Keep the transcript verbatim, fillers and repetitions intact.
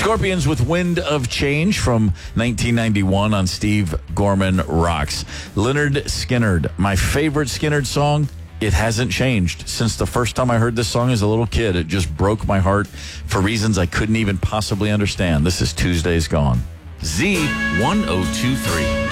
Scorpions with Wind of Change from nineteen ninety-one on Steve Gorman Rocks. Leonard Skinner, my favorite Skinner song. It hasn't changed since the first time I heard this song as a little kid. It just broke my heart for reasons I couldn't even possibly understand. This is Tuesday's Gone. Z one oh two three.